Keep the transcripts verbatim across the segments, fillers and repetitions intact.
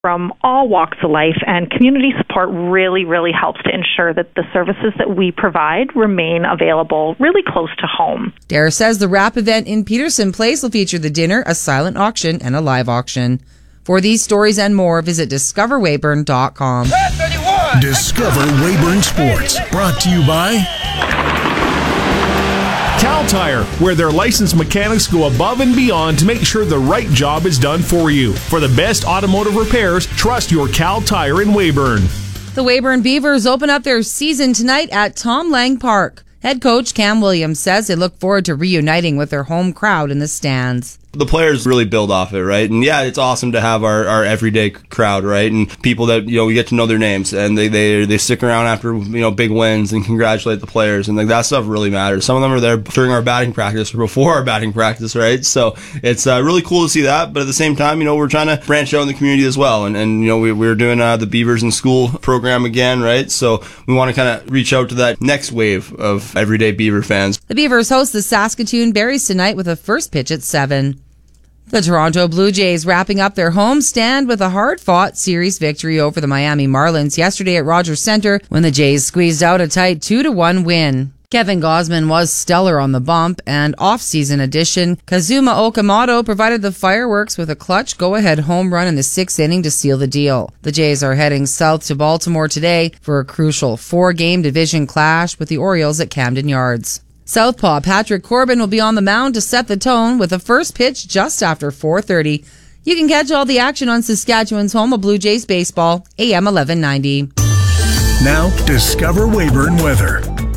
from all walks of life, and community support really, really helps to ensure that the services that we provide remain available really close to home. Dara says the wrap event in Peterson Place will feature the dinner, a silent auction, and a live auction. For these stories and more, visit discover weyburn dot com. Discover Weyburn Sports, brought to you by Cal Tire, where their licensed mechanics go above and beyond to make sure the right job is done for you. For the best automotive repairs, trust your Cal Tire in Weyburn. The Weyburn Beavers open up their season tonight at Tom Lang Park. Head coach Cam Williams says they look forward to reuniting with their home crowd in the stands. The players really build off it, right? And yeah, it's awesome to have our, our everyday crowd, right? And people that, you know, we get to know their names, and they, they they stick around after, you know, big wins and congratulate the players, and like that stuff really matters. Some of them are there during our batting practice or before our batting practice, right? So it's uh, really cool to see that, but at the same time, you know, we're trying to branch out in the community as well, and, and you know, we, we're doing uh, the Beavers in School program again, right? So we want to kind of reach out to that next wave of everyday Beaver fans. The Beavers host the Saskatoon Berries tonight with a first pitch at seven. The Toronto Blue Jays wrapping up their home stand with a hard-fought series victory over the Miami Marlins yesterday at Rogers Centre when the Jays squeezed out a tight two to one win. Kevin Gausman was stellar on the bump, and off-season addition Kazuma Okamoto provided the fireworks with a clutch go-ahead home run in the sixth inning to seal the deal. The Jays are heading south to Baltimore today for a crucial four-game division clash with the Orioles at Camden Yards. Southpaw Patrick Corbin will be on the mound to set the tone with a first pitch just after four thirty. You can catch all the action on Saskatchewan's home of Blue Jays baseball, A M eleven ninety. Now, Discover Weyburn weather.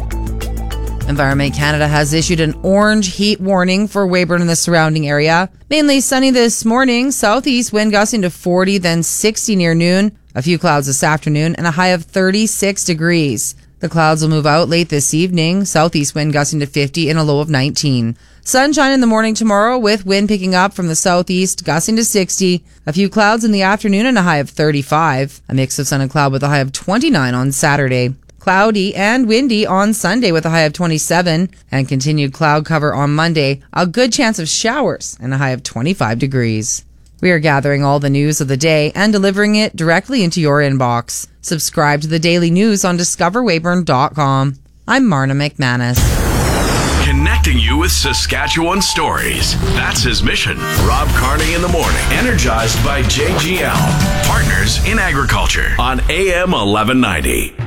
Environment Canada has issued an orange heat warning for Weyburn and the surrounding area. Mainly sunny this morning, southeast wind gusting to forty, then sixty near noon. A few clouds this afternoon and a high of thirty-six degrees. The clouds will move out late this evening, southeast wind gusting to fifty and a low of nineteen. Sunshine in the morning tomorrow with wind picking up from the southeast, gusting to sixty. A few clouds in the afternoon and a high of thirty-five. A mix of sun and cloud with a high of twenty-nine on Saturday. Cloudy and windy on Sunday with a high of twenty-seven. And continued cloud cover on Monday. A good chance of showers and a high of twenty-five degrees. We are gathering all the news of the day and delivering it directly into your inbox. Subscribe to the daily news on discover weyburn dot com. I'm Marna McManus. Connecting you with Saskatchewan stories. That's his mission. Rob Carney in the morning. Energized by J G L. Partners in Agriculture on A M eleven ninety.